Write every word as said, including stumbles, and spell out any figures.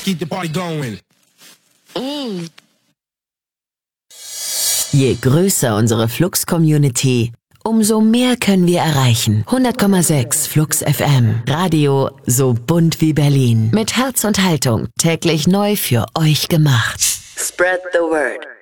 keep the party going. Mm. Je größer unsere Flux-Community, umso mehr können wir erreichen. hundert Komma sechs Flux F M. Radio so bunt wie Berlin. Mit Herz und Haltung. Täglich neu für euch gemacht. Spread the word.